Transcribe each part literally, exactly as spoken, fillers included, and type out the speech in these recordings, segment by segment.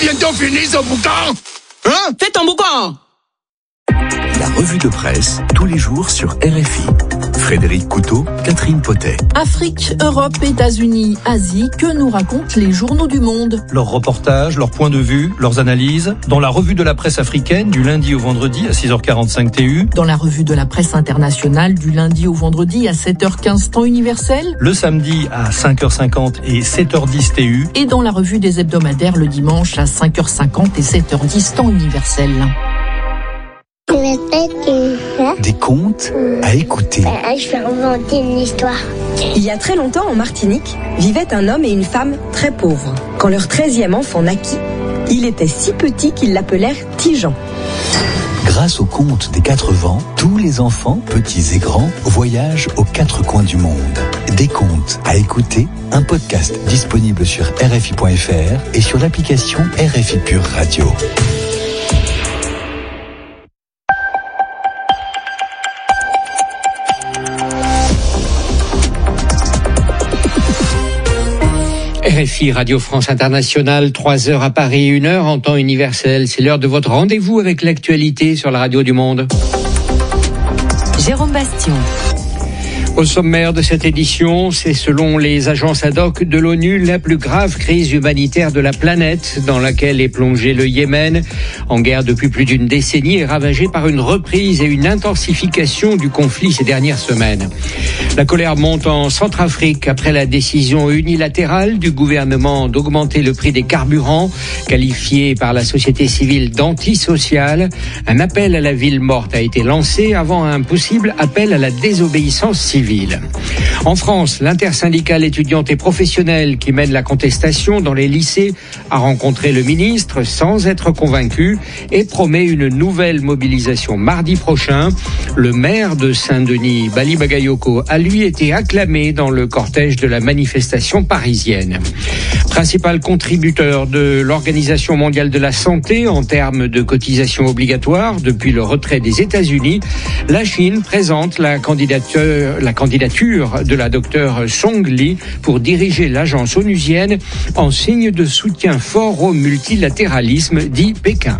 bientôt fini ce boucan? Hein? Fais ton boucan! La revue de presse, tous les jours sur R F I. Frédéric Couteau, Catherine Potet. Afrique, Europe, États-Unis, Asie, que nous racontent les journaux du monde? Leurs reportages, leurs points de vue, leurs analyses, dans la revue de la presse africaine du lundi au vendredi à six heures quarante-cinq T U. Dans la revue de la presse internationale du lundi au vendredi à sept heures quinze temps universel. Le samedi à cinq heures cinquante et sept heures dix T U. Et dans la revue des hebdomadaires le dimanche à cinq heures cinquante et sept heures dix temps universel. Des contes à écouter. Je vais inventer une histoire. Il y a très longtemps, en Martinique, vivaient un homme et une femme très pauvres. Quand leur treizième enfant naquit, il était si petit qu'ils l'appelèrent Tijan. Grâce aux contes des quatre vents, tous les enfants, petits et grands, voyagent aux quatre coins du monde. Des contes à écouter, un podcast disponible sur R F I point F R et sur l'application R F I Pure Radio. R F I Radio France Internationale, trois heures à Paris, une heure en temps universel. C'est l'heure de votre rendez-vous avec l'actualité sur la radio du monde. Jérôme Bastion. Au sommaire de cette édition, c'est selon les agences ad hoc de l'ONU la plus grave crise humanitaire de la planète dans laquelle est plongé le Yémen, en guerre depuis plus d'une décennie et ravagé par une reprise et une intensification du conflit ces dernières semaines. La colère monte en Centrafrique après la décision unilatérale du gouvernement d'augmenter le prix des carburants, qualifié par la société civile d'antisocial. Un appel à la ville morte a été lancé avant un possible appel à la désobéissance civile. En France, l'intersyndicale étudiante et professionnelle qui mène la contestation dans les lycées a rencontré le ministre sans être convaincu et promet une nouvelle mobilisation mardi prochain. Le maire de Saint-Denis, Bali Bagayoko, a lui été acclamé dans le cortège de la manifestation parisienne. Principal contributeur de l'Organisation mondiale de la santé en termes de cotisations obligatoires depuis le retrait des États-Unis, la Chine présente la candidature, la candidature de la docteure Song Li pour diriger l'agence onusienne en signe de soutien fort au multilatéralisme, dit Pékin.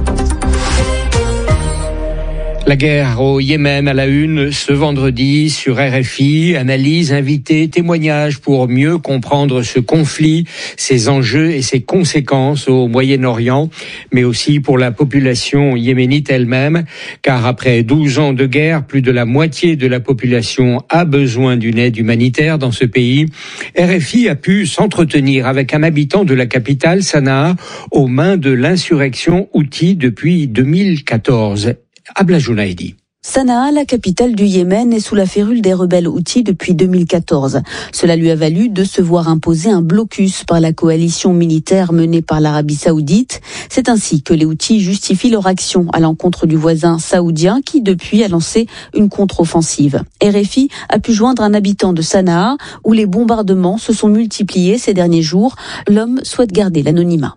La guerre au Yémen à la une ce vendredi sur R F I, analyse, invité, témoignage pour mieux comprendre ce conflit, ses enjeux et ses conséquences au Moyen-Orient, mais aussi pour la population yéménite elle-même, car après douze ans de guerre, plus de la moitié de la population a besoin d'une aide humanitaire dans ce pays. R F I a pu s'entretenir avec un habitant de la capitale, Sanaa, aux mains de l'insurrection Houthi depuis deux mille quatorze. Abla Jounaidi. Sanaa, la capitale du Yémen, est sous la férule des rebelles Houthis depuis deux mille quatorze. Cela lui a valu de se voir imposer un blocus par la coalition militaire menée par l'Arabie Saoudite. C'est ainsi que les Houthis justifient leur action à l'encontre du voisin saoudien qui, depuis, a lancé une contre-offensive. R F I a pu joindre un habitant de Sanaa où les bombardements se sont multipliés ces derniers jours. L'homme souhaite garder l'anonymat.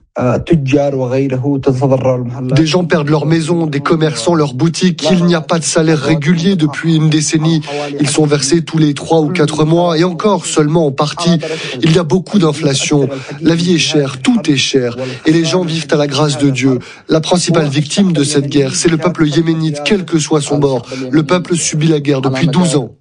Des gens perdent leur maison, des commerçants leur boutique. Il n'y a pas de salaire régulier depuis une décennie. Ils sont versés tous les trois ou quatre mois et encore seulement en partie. Il y a beaucoup d'inflation. La vie est chère, tout est cher. Et les gens vivent à la grâce de Dieu. La principale victime de cette guerre, c'est le peuple yéménite, quel que soit son bord. Le peuple subit la guerre depuis douze ans.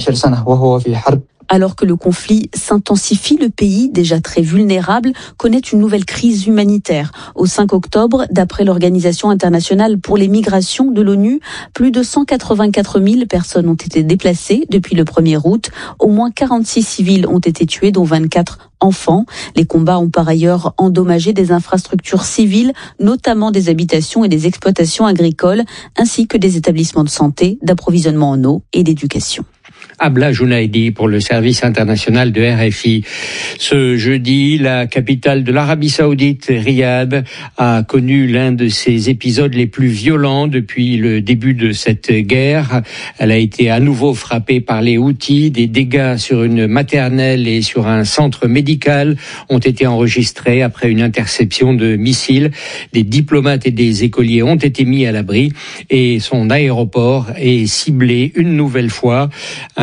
Alors que le conflit s'intensifie, le pays, déjà très vulnérable, connaît une nouvelle crise humanitaire. Au cinq octobre, d'après l'Organisation internationale pour les migrations de l'ONU, plus de cent quatre-vingt-quatre mille personnes ont été déplacées depuis le premier août. Au moins quarante-six civils ont été tués, dont vingt-quatre enfants. Les combats ont par ailleurs endommagé des infrastructures civiles, notamment des habitations et des exploitations agricoles, ainsi que des établissements de santé, d'approvisionnement en eau et d'éducation. Abla Jounaidi pour le service international de R F I. Ce jeudi, la capitale de l'Arabie Saoudite, Riyad, a connu l'un de ses épisodes les plus violents depuis le début de cette guerre. Elle a été à nouveau frappée par les Houthis. Des dégâts sur une maternelle et sur un centre médical ont été enregistrés après une interception de missiles. Des diplomates et des écoliers ont été mis à l'abri et son aéroport est ciblé une nouvelle fois. Un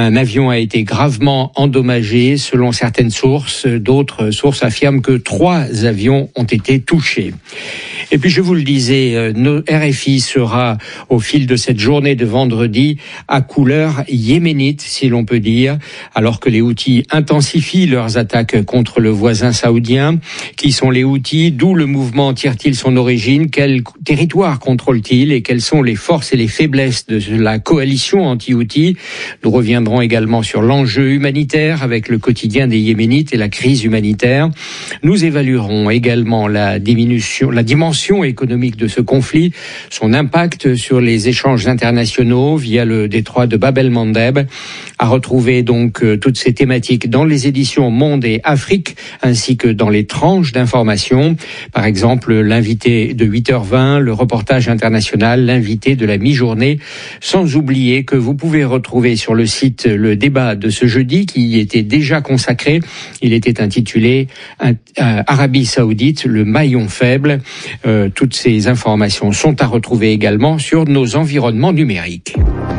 Un avion a été gravement endommagé selon certaines sources. D'autres sources affirment que trois avions ont été touchés. Et puis je vous le disais, nos R F I sera au fil de cette journée de vendredi à couleur yéménite, si l'on peut dire, alors que les Houthis intensifient leurs attaques contre le voisin saoudien. Qui sont les Houthis? D'où le mouvement tire-t-il son origine? Quel territoire contrôle-t-il? Et quelles sont les forces et les faiblesses de la coalition anti-Houthi? Nous reviendrons également sur l'enjeu humanitaire avec le quotidien des Yéménites et la crise humanitaire. Nous évaluerons également la diminution, la dimension économique de ce conflit, son impact sur les échanges internationaux via le détroit de Bab el-Mandeb. À retrouver donc euh, toutes ces thématiques dans les éditions Monde et Afrique, ainsi que dans les tranches d'information. Par exemple, l'invité de huit heures vingt, le reportage international, l'invité de la mi-journée. Sans oublier que vous pouvez retrouver sur le site le débat de ce jeudi qui y était déjà consacré. Il était intitulé euh, Arabie Saoudite, le maillon faible. Euh, toutes ces informations sont à retrouver également sur nos environnements numériques.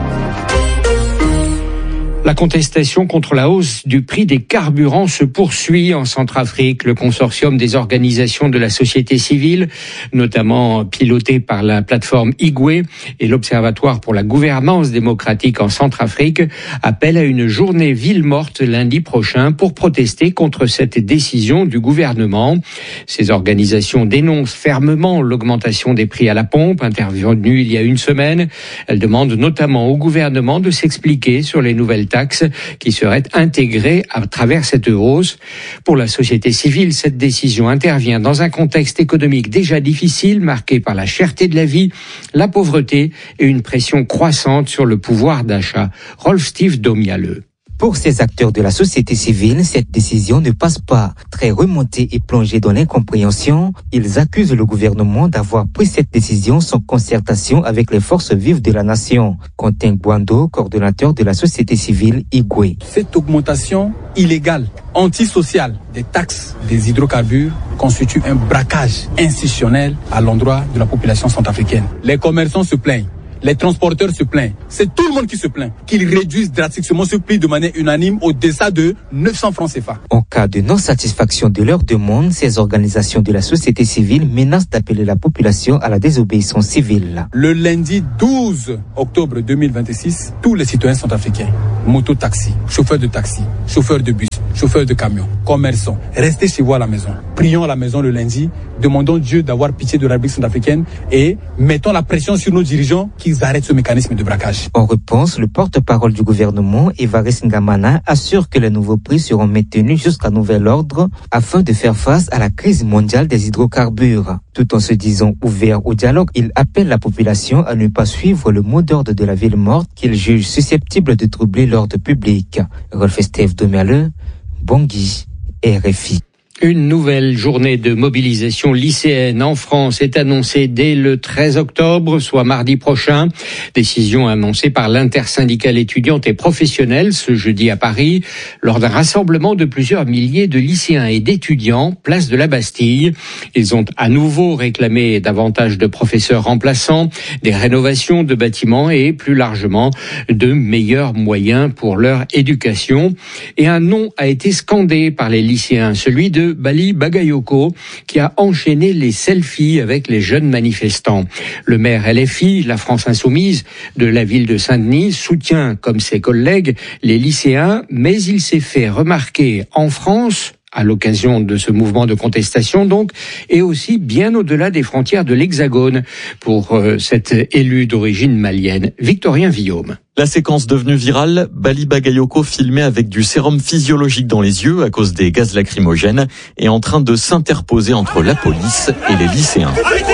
La contestation contre la hausse du prix des carburants se poursuit en Centrafrique. Le consortium des organisations de la société civile, notamment piloté par la plateforme Igwe et l'Observatoire pour la gouvernance démocratique en Centrafrique, appelle à une journée ville morte lundi prochain pour protester contre cette décision du gouvernement. Ces organisations dénoncent fermement l'augmentation des prix à la pompe, intervenue il y a une semaine. Elles demandent notamment au gouvernement de s'expliquer sur les nouvelles taxes qui seraient intégrées à travers cette hausse. Pour la société civile, cette décision intervient dans un contexte économique déjà difficile, marqué par la cherté de la vie, la pauvreté et une pression croissante sur le pouvoir d'achat. Rolf-Steve Domialeux. Pour ces acteurs de la société civile, cette décision ne passe pas. Très remontés et plongés dans l'incompréhension, ils accusent le gouvernement d'avoir pris cette décision sans concertation avec les forces vives de la nation. Quentin Gwando, coordonnateur de la société civile Igwe. Cette augmentation illégale, antisociale des taxes des hydrocarbures constitue un braquage institutionnel à l'endroit de la population centrafricaine. Les commerçants se plaignent. Les transporteurs se plaignent. C'est tout le monde qui se plaint qu'ils réduisent drastiquement ce prix de manière unanime au-delà de neuf cents francs C F A. En cas de non-satisfaction de leurs demandes, ces organisations de la société civile menacent d'appeler la population à la désobéissance civile. Le lundi douze octobre deux mille vingt-six, tous les citoyens centrafricains, moto-taxi, chauffeurs de taxi, chauffeurs de bus, chauffeurs de camions, commerçants, restez chez vous à la maison. Prions à la maison le lundi, demandons Dieu d'avoir pitié de la République centrafricaine et mettons la pression sur nos dirigeants qu'ils arrêtent ce mécanisme de braquage. En réponse, le porte-parole du gouvernement, Evariste Ngamana, assure que les nouveaux prix seront maintenus jusqu'à nouvel ordre afin de faire face à la crise mondiale des hydrocarbures. Tout en se disant ouvert au dialogue, il appelle la population à ne pas suivre le mot d'ordre de la ville morte qu'il juge susceptible de troubler l'ordre public. Rolf-Steve Domialeux, Bangui, R F I. Une nouvelle journée de mobilisation lycéenne en France est annoncée dès le treize octobre, soit mardi prochain. Décision annoncée par l'intersyndicale étudiante et professionnelle ce jeudi à Paris, lors d'un rassemblement de plusieurs milliers de lycéens et d'étudiants, place de la Bastille. Ils ont à nouveau réclamé davantage de professeurs remplaçants, des rénovations de bâtiments et, plus largement, de meilleurs moyens pour leur éducation. Et un nom a été scandé par les lycéens, celui de Bali Bagayoko, qui a enchaîné les selfies avec les jeunes manifestants. Le maire L F I, la France Insoumise, de la ville de Saint-Denis, soutient, comme ses collègues, les lycéens, mais il s'est fait remarquer en France, à l'occasion de ce mouvement de contestation donc, et aussi bien au-delà des frontières de l'Hexagone, pour euh, cet élu d'origine malienne, Victorien Villaume. La séquence devenue virale, Bali Bagayoko filmé avec du sérum physiologique dans les yeux à cause des gaz lacrymogènes est en train de s'interposer entre la police et les lycéens.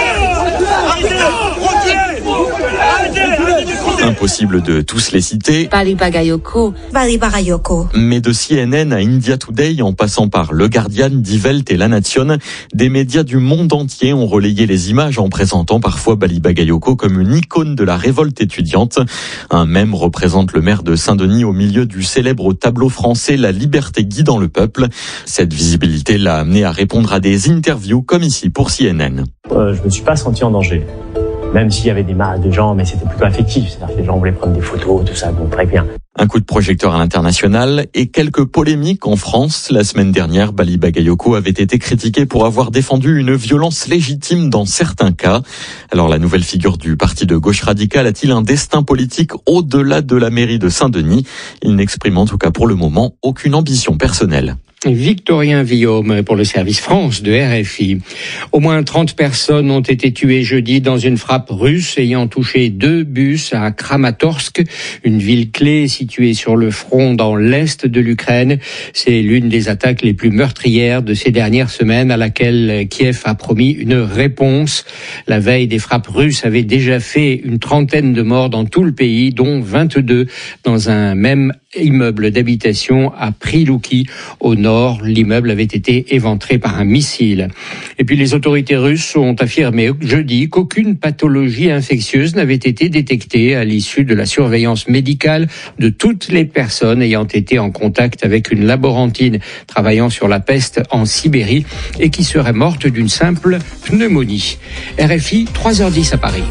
Impossible de tous les citer. Bali Bagayoko. Bali Bagayoko. Mais de C N N à India Today, en passant par Le Guardian, Die Welt et La Nation, des médias du monde entier ont relayé les images en présentant parfois Bali Bagayoko comme une icône de la révolte étudiante. Un mème représente le maire de Saint-Denis au milieu du célèbre tableau français La liberté guidant le peuple. Cette visibilité l'a amené à répondre à des interviews comme ici pour C N N. Euh, je me suis pas senti en danger. Même s'il y avait des, des gens, mais c'était plutôt affectif. C'est-à-dire que les gens voulaient prendre des photos, tout ça, bon, très bien. Un coup de projecteur à l'international et quelques polémiques en France. La semaine dernière, Bali Bagayoko avait été critiqué pour avoir défendu une violence légitime dans certains cas. Alors la nouvelle figure du parti de gauche radicale a-t-il un destin politique au-delà de la mairie de Saint-Denis? Il n'exprime en tout cas pour le moment aucune ambition personnelle. Victorien Villaume pour le service France de R F I. Au moins trente personnes ont été tuées jeudi dans une frappe russe ayant touché deux bus à Kramatorsk, une ville clé située sur le front dans l'est de l'Ukraine. C'est l'une des attaques les plus meurtrières de ces dernières semaines à laquelle Kiev a promis une réponse. La veille, des frappes russes avaient déjà fait une trentaine de morts dans tout le pays, dont vingt-deux dans un même immeuble d'habitation à Prilouki, au nord. L'immeuble avait été éventré par un missile. Et puis les autorités russes ont affirmé jeudi qu'aucune pathologie infectieuse n'avait été détectée à l'issue de la surveillance médicale de toutes les personnes ayant été en contact avec une laborantine travaillant sur la peste en Sibérie et qui serait morte d'une simple pneumonie. R F I, trois heures dix à Paris.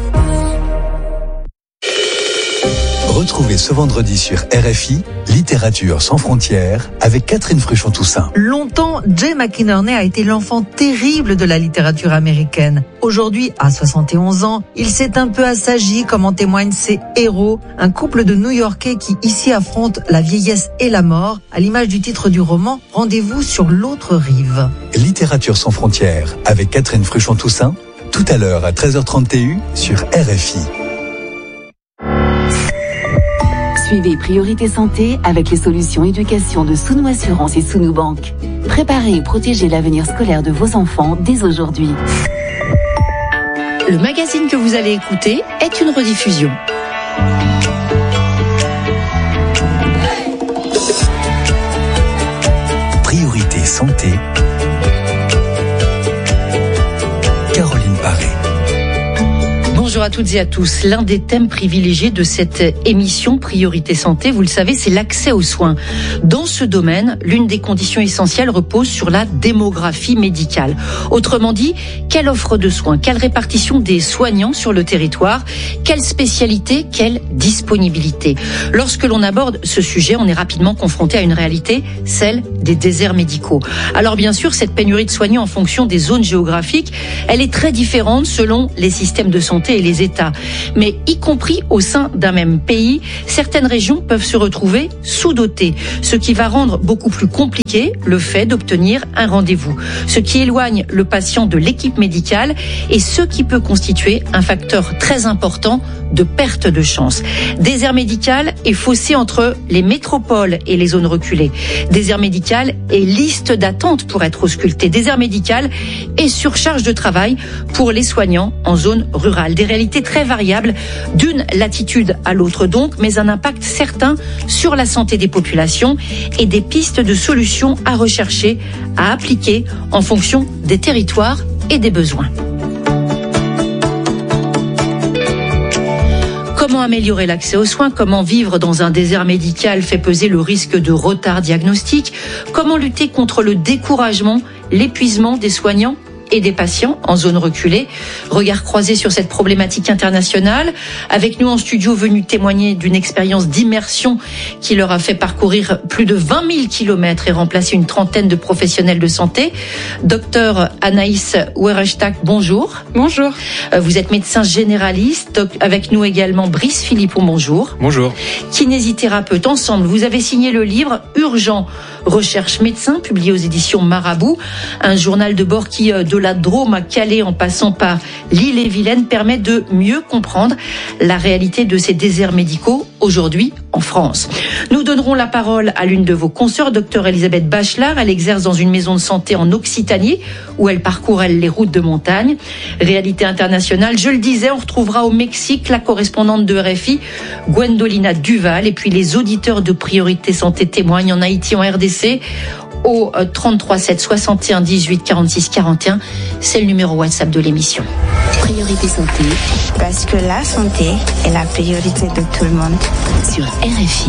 Retrouvez ce vendredi sur R F I, Littérature sans frontières, avec Catherine Fruchon-Toussaint. Longtemps, Jay McInerney a été l'enfant terrible de la littérature américaine. Aujourd'hui, à soixante et onze ans, il s'est un peu assagi, comme en témoignent ses héros, un couple de New-Yorkais qui ici affrontent la vieillesse et la mort, à l'image du titre du roman, Rendez-vous sur l'autre rive. Littérature sans frontières, avec Catherine Fruchon-Toussaint, tout à l'heure à treize heures trente et un sur R F I. Suivez Priorité Santé avec les solutions éducation de Sounou Assurance et Sounou Banque. Préparez et protégez l'avenir scolaire de vos enfants dès aujourd'hui. Le magazine que vous allez écouter est une rediffusion. Priorité Santé. Caroline Paré. Bonjour à toutes et à tous. L'un des thèmes privilégiés de cette émission Priorité Santé, vous le savez, c'est l'accès aux soins. Dans ce domaine, l'une des conditions essentielles repose sur la démographie médicale. Autrement dit, quelle offre de soins, quelle répartition des soignants sur le territoire, quelle spécialité, quelle disponibilité. Lorsque l'on aborde ce sujet, on est rapidement confronté à une réalité, celle des déserts médicaux. Alors bien sûr, cette pénurie de soignants en fonction des zones géographiques, elle est très différente selon les systèmes de santé et les États. Mais y compris au sein d'un même pays, certaines régions peuvent se retrouver sous-dotées, ce qui va rendre beaucoup plus compliqué le fait d'obtenir un rendez-vous, ce qui éloigne le patient de l'équipe médicale et ce qui peut constituer un facteur très important de perte de chance. Désert médical et fossé entre les métropoles et les zones reculées. Désert médical et liste d'attente pour être ausculté. Désert médical et surcharge de travail pour les soignants en zone rurale. Des réalités très variables d'une latitude à l'autre donc, mais un impact certain sur la santé des populations et des pistes de solutions à rechercher, à appliquer en fonction des territoires et des besoins. Comment améliorer l'accès aux soins? Comment vivre dans un désert médical fait peser le risque de retard diagnostique? Comment lutter contre le découragement, l'épuisement des soignants et des patients en zone reculée? Regard croisé sur cette problématique internationale. Avec nous en studio, venu témoigner d'une expérience d'immersion qui leur a fait parcourir plus de vingt mille kilomètres et remplacer une trentaine de professionnels de santé. Docteur Anaïs Werechtak, bonjour. Bonjour. Vous êtes médecin généraliste. Avec nous également Brice Philippon, bonjour. Bonjour. Kinésithérapeute. Ensemble, vous avez signé le livre Urgent, recherche médecin, publié aux éditions Marabout. Un journal de bord qui, de la Drôme à Calais en passant par l'Île-et-Vilaine, permet de mieux comprendre la réalité de ces déserts médicaux aujourd'hui en France. Nous donnerons la parole à l'une de vos consoeurs, docteur Elisabeth Bachelard. Elle exerce dans une maison de santé en Occitanie où elle parcourt elle, les routes de montagne. Réalité internationale, je le disais, on retrouvera au Mexique la correspondante de R F I, Gwendolina Duval, et puis les auditeurs de Priorité Santé témoignent en Haïti, en R D C, au trente-trois sept soixante et un dix-huit quarante-six quarante et un. C'est le numéro WhatsApp de l'émission. Priorité Santé. Parce que la santé est la priorité de tout le monde. Sur R F I.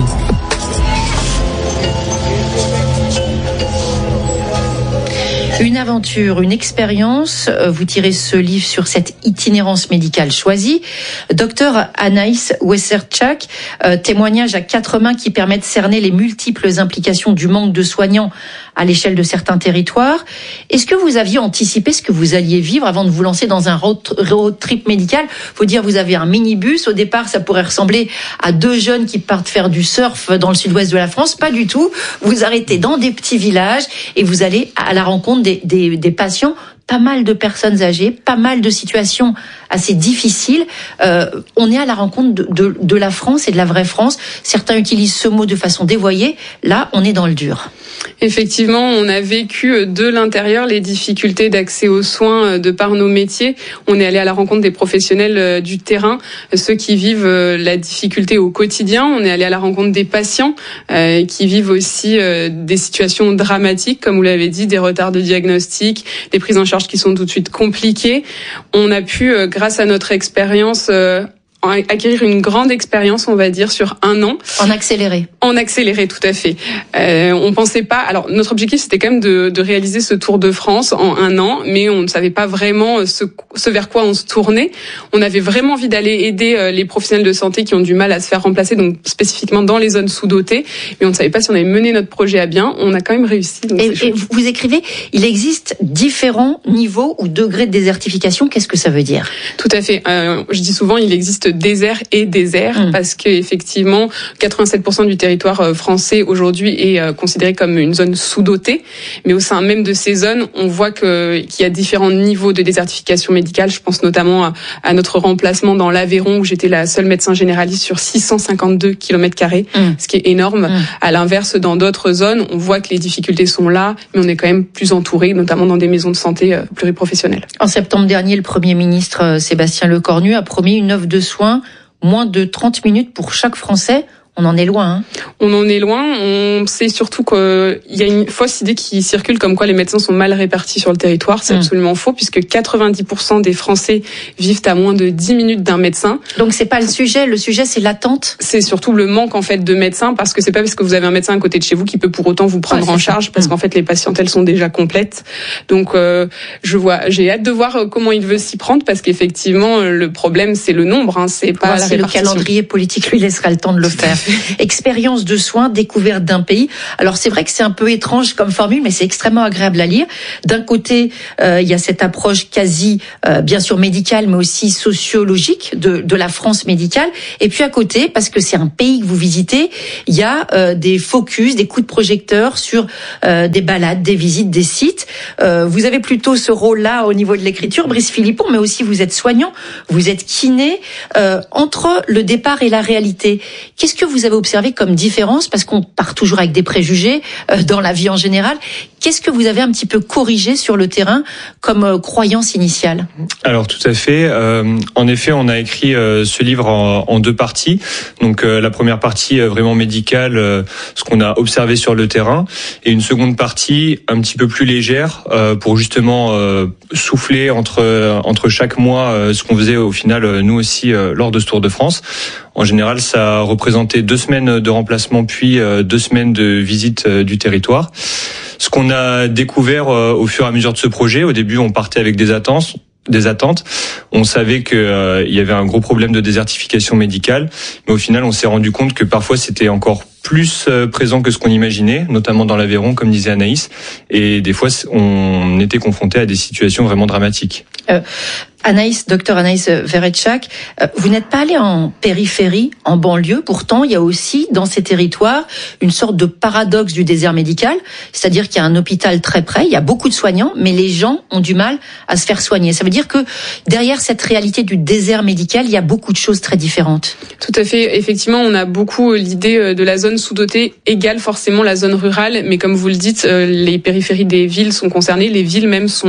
Une aventure, une expérience. Vous tirez ce livre sur cette itinérance médicale choisie. Docteur Anaïs Wesertchak, euh, témoignage à quatre mains qui permet de cerner les multiples implications du manque de soignants à l'échelle de certains territoires. Est-ce que vous aviez anticipé ce que vous alliez vivre avant de vous lancer dans un road trip médical? Faut dire, vous avez un minibus. Au départ, ça pourrait ressembler à deux jeunes qui partent faire du surf dans le sud-ouest de la France. Pas du tout. Vous arrêtez dans des petits villages et vous allez à la rencontre des, des, des patients. Pas mal de personnes âgées, pas mal de situations assez difficiles. Euh, on est à la rencontre de, de, de la France et de la vraie France. Certains utilisent ce mot de façon dévoyée. Là, on est dans le dur. Effectivement, on a vécu de l'intérieur les difficultés d'accès aux soins de par nos métiers. On est allé à la rencontre des professionnels du terrain, ceux qui vivent la difficulté au quotidien. On est allé à la rencontre des patients euh, qui vivent aussi euh, des situations dramatiques, comme vous l'avez dit, des retards de diagnostic, des prises en charge qui sont tout de suite compliquées. On a pu, euh, grâce à notre expérience, euh, acquérir une grande expérience, on va dire, sur un an. En accéléré. En accéléré, tout à fait. Euh, on pensait pas. Alors, notre objectif, c'était quand même de, de réaliser ce Tour de France en un an, mais on ne savait pas vraiment ce, ce vers quoi on se tournait. On avait vraiment envie d'aller aider les professionnels de santé qui ont du mal à se faire remplacer, donc spécifiquement dans les zones sous-dotées. Mais on ne savait pas si on avait mené notre projet à bien. On a quand même réussi. Donc et, et vous écrivez, il existe différents niveaux ou degrés de désertification. Qu'est-ce que ça veut dire? Tout à fait. Euh, je dis souvent, il existe désert et désert, mmh. parce que effectivement, quatre-vingt-sept pour cent du territoire français aujourd'hui est considéré comme une zone sous-dotée. Mais au sein même de ces zones, on voit que qu'il y a différents niveaux de désertification médicale. Je pense notamment à, à notre remplacement dans l'Aveyron, où j'étais la seule médecin généraliste sur six cent cinquante-deux kilomètres carrés, mmh. ce qui est énorme. Mmh. À l'inverse, dans d'autres zones, on voit que les difficultés sont là, mais on est quand même plus entouré, notamment dans des maisons de santé pluriprofessionnelles. En septembre dernier, le Premier ministre Sébastien Lecornu a promis une offre de soins moins de trente minutes pour chaque Français. On en est loin. Hein. On en est loin. On sait surtout qu'il y a une fausse idée qui circule comme quoi les médecins sont mal répartis sur le territoire. C'est mmh. absolument faux, puisque quatre-vingt-dix pour cent des Français vivent à moins de dix minutes d'un médecin. Donc c'est pas le sujet. Le sujet, c'est l'attente. C'est surtout le manque en fait de médecins, parce que c'est pas parce que vous avez un médecin à côté de chez vous qui peut pour autant vous prendre ouais, en charge, ça. parce mmh. qu'en fait les patientèles sont déjà complètes. Donc euh, je vois, j'ai hâte de voir comment il veut s'y prendre, parce qu'effectivement le problème c'est le nombre, hein, c'est pas la répartition. Le calendrier politique lui laissera le temps de le faire. Expérience de soins, découverte d'un pays. Alors c'est vrai que c'est un peu étrange comme formule, mais c'est extrêmement agréable à lire. D'un côté, euh, il y a cette approche quasi, euh, bien sûr médicale, mais aussi sociologique de, de la France médicale. Et puis à côté, parce que c'est un pays que vous visitez, il y a euh, des focus, des coups de projecteur sur euh, des balades, des visites, des sites. Euh, vous avez plutôt ce rôle-là au niveau de l'écriture, Brice Philippon, mais aussi vous êtes soignant, vous êtes kiné. Euh, entre le départ et la réalité, qu'est-ce que vous avez observé comme différence, parce qu'on part toujours avec des préjugés euh, dans la vie en général. Qu'est-ce que vous avez un petit peu corrigé sur le terrain comme euh, croyance initiale? Alors tout à fait. Euh, en effet, on a écrit euh, ce livre en, en deux parties. Donc euh, la première partie euh, vraiment médicale, euh, ce qu'on a observé sur le terrain, et une seconde partie un petit peu plus légère euh, pour justement euh, souffler entre euh, entre chaque mois euh, ce qu'on faisait au final euh, nous aussi euh, lors de ce Tour de France. En général, ça représentait deux semaines de remplacement puis euh, deux semaines de visite euh, du territoire. Ce qu'on a découvert euh, au fur et à mesure de ce projet, au début, on partait avec des attentes. des attentes. On savait qu'il euh, y avait un gros problème de désertification médicale, mais au final, on s'est rendu compte que parfois, c'était encore plus euh, présent que ce qu'on imaginait, notamment dans l'Aveyron, comme disait Anaïs, et des fois, on était confronté à des situations vraiment dramatiques. Euh, Anaïs, docteur Anaïs Wesertchak, euh, vous n'êtes pas allé en périphérie, en banlieue. Pourtant, il y a aussi dans ces territoires une sorte de paradoxe du désert médical, c'est-à-dire qu'il y a un hôpital très près, il y a beaucoup de soignants, mais les gens ont du mal à se faire soigner. Ça veut dire que derrière cette réalité du désert médical, il y a beaucoup de choses très différentes. Tout à fait. Effectivement, on a beaucoup l'idée de la zone sous-dotée égale forcément la zone rurale, mais comme vous le dites, les périphéries des villes sont concernées, les villes même sont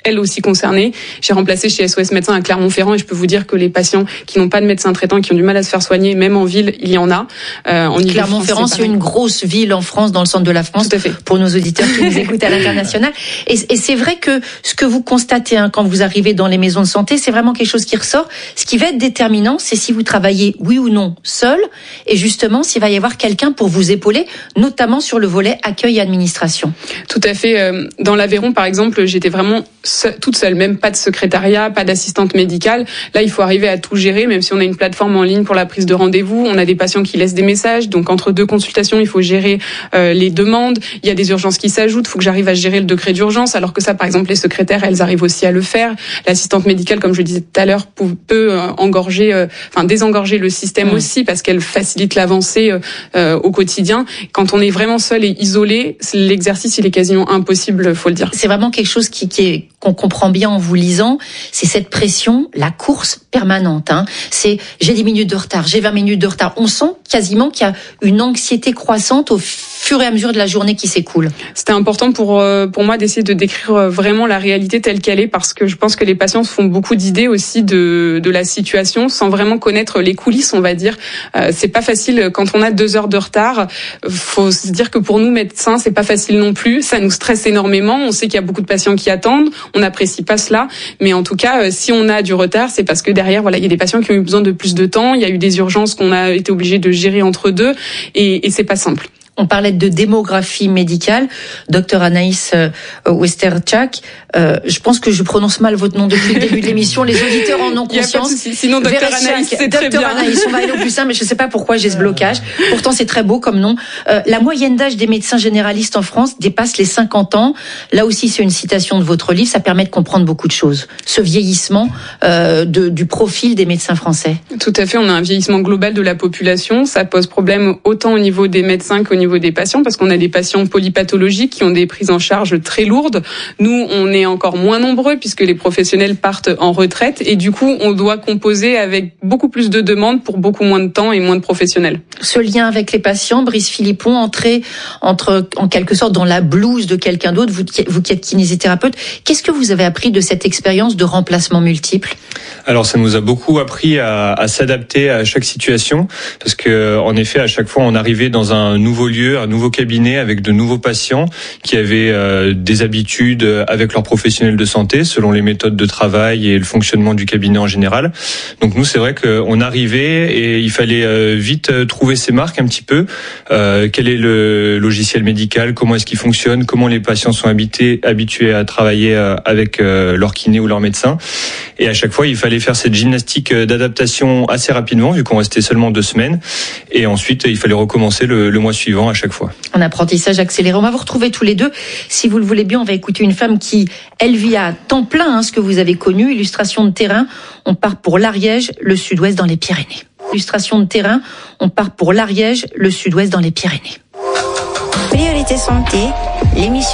elles aussi concernées. J'ai remplacé chez S O S Médecins à Clermont-Ferrand et je peux vous dire que les patients qui n'ont pas de médecin traitant, qui ont du mal à se faire soigner, même en ville, il y en a. Euh, en Clermont-Ferrand, c'est une grosse ville en France, dans le centre de la France. Tout à fait. Pour nos auditeurs qui nous écoutent à l'international. Et, et c'est vrai que ce que vous constatez hein, quand vous arrivez dans les maisons de santé, c'est vraiment quelque chose qui ressort. Ce qui va être déterminant, c'est si vous travaillez, oui ou non, seul, et justement s'il va y avoir quelqu'un pour vous épauler, notamment sur le volet accueil et administration. Tout à fait. Dans l'Aveyron, par exemple, j'étais vraiment seule, toute seule, même pas de secrétariat, pas d'assistante médicale. Là, il faut arriver à tout gérer, même si on a une plateforme en ligne pour la prise de rendez-vous. On a des patients qui laissent des messages, donc entre deux consultations, il faut gérer euh, les demandes. Il y a des urgences qui s'ajoutent. Il faut que j'arrive à gérer le degré d'urgence, alors que ça, par exemple, les secrétaires, elles arrivent aussi à le faire. L'assistante médicale, comme je le disais tout à l'heure, peut, peut engorger, euh, enfin désengorger le système mmh. aussi, parce qu'elle facilite l'avancée euh, au quotidien. Quand on est vraiment seul et isolé, l'exercice il est quasiment impossible, faut le dire. C'est vraiment quelque chose qui, qui est qu'on comprend bien en vous lisant, c'est cette pression, la course permanente. Hein. C'est j'ai dix minutes de retard, j'ai vingt minutes de retard. On sent quasiment qu'il y a une anxiété croissante au fur et à mesure de la journée qui s'écoule. C'était important pour pour moi d'essayer de décrire vraiment la réalité telle qu'elle est, parce que je pense que les patients se font beaucoup d'idées aussi de de la situation sans vraiment connaître les coulisses, on va dire. Euh, c'est pas facile quand on a deux heures de retard. Faut se dire que pour nous médecins, c'est pas facile non plus. Ça nous stresse énormément. On sait qu'il y a beaucoup de patients qui attendent. On n'apprécie pas cela, mais en tout cas, si on a du retard, c'est parce que derrière, voilà, il y a des patients qui ont eu besoin de plus de temps. Il y a eu des urgences qu'on a été obligé de gérer entre deux, et, et c'est pas simple. On parlait de démographie médicale. Docteur Anaïs euh, Westerchak, euh, je pense que je prononce mal votre nom depuis le début de l'émission. Les auditeurs en ont conscience. Sinon, Docteur Anaïs, c'est très bien. Docteur Anaïs, on va aller au plus simple, mais je ne sais pas pourquoi j'ai ce blocage. Pourtant, c'est très beau comme nom. Euh, la moyenne d'âge des médecins généralistes en France dépasse les cinquante ans. Là aussi, c'est une citation de votre livre. Ça permet de comprendre beaucoup de choses. Ce vieillissement euh, de, du profil des médecins français. Tout à fait. On a un vieillissement global de la population. Ça pose problème autant au niveau des médecins qu'au niveau niveau des patients, parce qu'on a des patients polypathologiques qui ont des prises en charge très lourdes. Nous, on est encore moins nombreux puisque les professionnels partent en retraite, et du coup, on doit composer avec beaucoup plus de demandes pour beaucoup moins de temps et moins de professionnels. Ce lien avec les patients, Brice Philippon, entrer entre, en quelque sorte dans la blouse de quelqu'un d'autre, vous, vous qui êtes kinésithérapeute, qu'est-ce que vous avez appris de cette expérience de remplacement multiple ? Alors, ça nous a beaucoup appris à, à s'adapter à chaque situation, parce que, en effet, à chaque fois, on arrivait dans un nouveau lieu, un nouveau cabinet avec de nouveaux patients qui avaient euh, des habitudes avec leurs professionnels de santé, selon les méthodes de travail et le fonctionnement du cabinet en général. Donc nous, c'est vrai qu'on arrivait et il fallait euh, vite trouver ses marques un petit peu. Euh, quel est le logiciel médical, comment est-ce qu'il fonctionne, comment les patients sont habitués, habitués à travailler euh, avec euh, leur kiné ou leur médecin. Et à chaque fois, il fallait faire cette gymnastique d'adaptation assez rapidement, vu qu'on restait seulement deux semaines. Et ensuite, il fallait recommencer le, le mois suivant à chaque fois. Un apprentissage accéléré. On va vous retrouver tous les deux. Si vous le voulez bien, on va écouter une femme qui, elle, vit à temps plein hein, ce que vous avez connu. Illustration de terrain. On part pour l'Ariège, le sud-ouest dans les Pyrénées. Illustration de terrain. On part pour l'Ariège, le sud-ouest dans les Pyrénées. Priorité santé, l'émission